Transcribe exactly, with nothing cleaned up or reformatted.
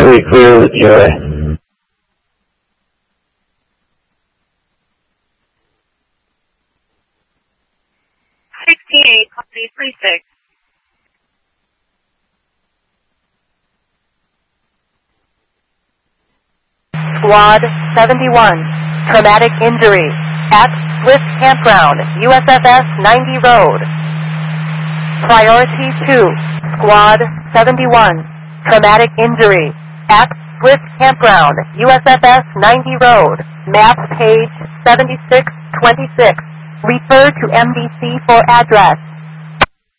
Completely clear with Joy. sixty-eight, three six. Squad seventy-one, traumatic injury at Swift Campground, U S F S ninety Road. Priority two, Squad seventy-one, traumatic injury at Swift Campground, U S F S ninety Road, map page seventy-six twenty-six. Refer to M D C for address.